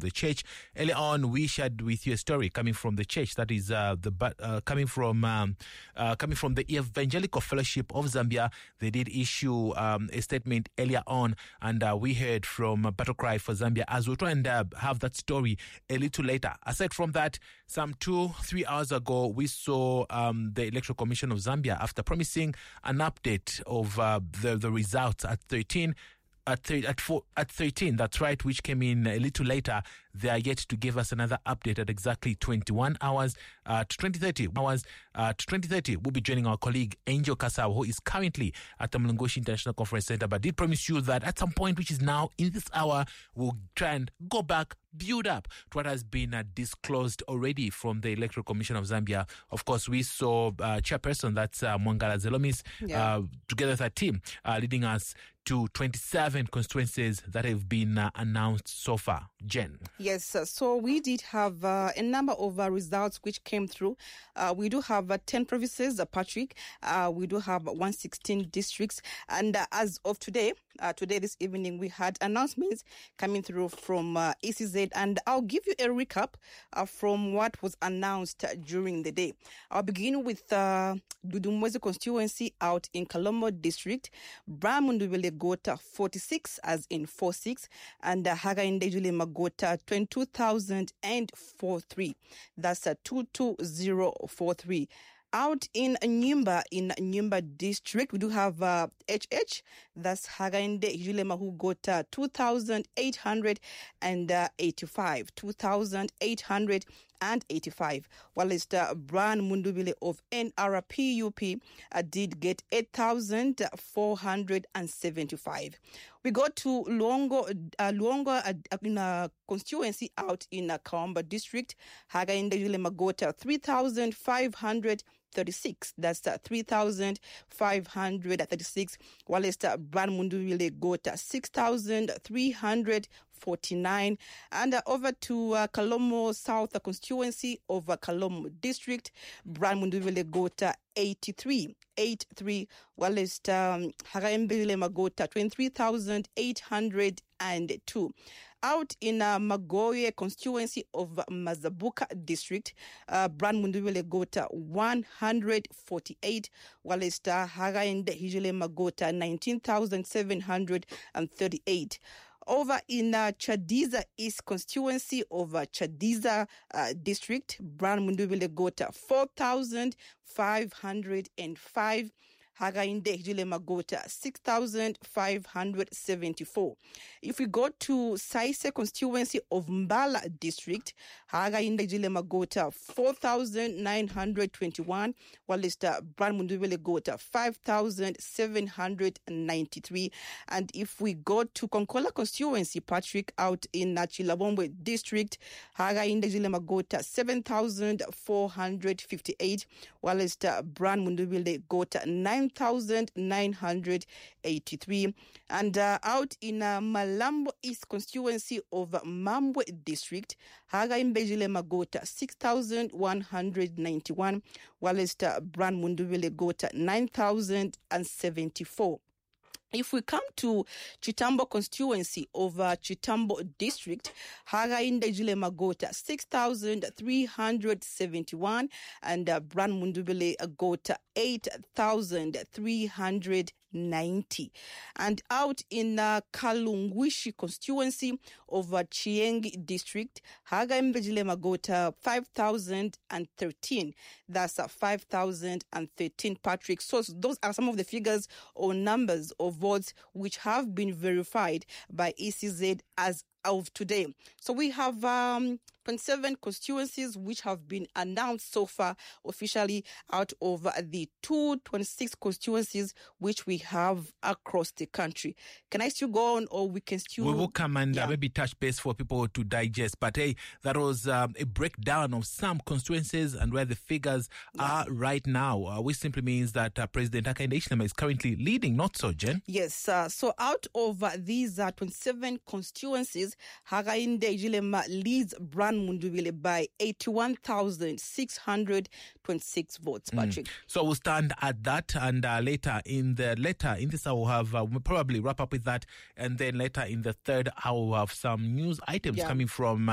the church. Earlier on, we shared with you a story coming from the church. That is coming from the Evangelical Fellowship of Zambia. They did issue a statement earlier on, and we heard from Battle Cry for Zambia as we'll try and have that story a little later. Aside from that, some 2-3 hours ago, we saw the Electoral Commission of Zambia, after promising an update of the results at 13, at 13, that's right, which came in a little later. They are yet to give us another update at exactly 21 hours to 2030. We'll be joining our colleague Angel Kasau, who is currently at the Mlungoshi International Conference Center, but did promise you that at some point, which is now in this hour, we'll try and go back, build up to what has been disclosed already from the Electoral Commission of Zambia. Of course, we saw chairperson, that's Mwangala Zelomis, together with her team, leading us to 27 constituencies that have been announced so far. Jen. Yes, so we did have a number of results which came through. We do have 10 provinces, Patrick. We do have 116 districts. And as of today, this evening, we had announcements coming through from ECZ. And I'll give you a recap from what was announced during the day. I'll begin with Dudumwezi constituency out in Kalombo district. Bramundubele got 46, as in 46, and Hagainde Julema got 22,043. That's 22043. Out in Nyumba district, we do have HH, that's Hagainde Julema, who got 2,885. 2,885. While it's Brian Mundubile of NRPUP did get 8,475. We go to Luongo in a constituency out in Kaomba district. Hagainde Julema got 3,536. That's 3,536. While Brian Mundubile got 6,349. And over to Kalomo South constituency of Kalomo district, Brian Mundubile got 83. While Hagainde Magota 23,802. Out in Magoye constituency of Mazabuka district, Brian Mundubile got 148, while Hagainde Hijile Magota 19,738. Over in Chadiza East constituency of Chadiza district, Brian Mundubile got 4,505. Hagainde Hijile Magota 6,574. If we go to Saise constituency of Mbala district, Hagainde Hijile Magota 4,921, while Brian Mundubile got 5,793. And if we go to Konkola constituency, Patrick, out in Chilabombe district, Hagainde Hijile Magota 7,458, while Brian Mundubile got 9,983. And out in Malambo East constituency of Mambwe district, Hagainde Hijile Magota 6,191, while Brian Mundubile got 9,074. If we come to Chitambo constituency of Chitambo district, Hagainde Hijile Magota 6,371, and Brian Mundubile got 8,390. And out in Kalungwishi constituency of Chiengi district, Hagainde Hijile Magota 5,013. That's 5,013, Patrick. So those are some of the figures or numbers of votes which have been verified by ECZ as of today. So we have 27 constituencies which have been announced so far officially out of the 226 constituencies which we have across the country. Can I still go on, or we can still... We will come and maybe touch base for people to digest. But hey, that was a breakdown of some constituencies and where the figures are right now, which simply means that President Hakainde Hichilema is currently leading, not so, Jen? Yes. So out of these 27 constituencies, Hakainde Hichilema leads Brian Mundubile by 81,626 votes, Patrick. So we'll stand at that, and later in this hour we'll have we'll probably wrap up with that, and then later in the third hour we'll have some news items coming from